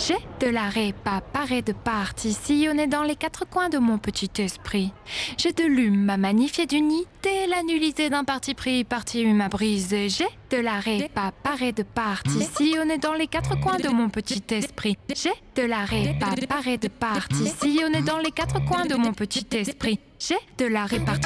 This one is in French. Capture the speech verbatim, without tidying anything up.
J'ai de la réparée de parties sillonnées dans les quatre coins de mon petit esprit. J'ai de l'hume à magnifier d'unité, la nullité d'un parti pris, parti hume à briser. J'ai de la réparée de parties sillonnées dans les quatre coins de mon petit esprit. J'ai de la réparée de parties sillonnées dans les quatre coins de mon petit esprit. J'ai de la répartie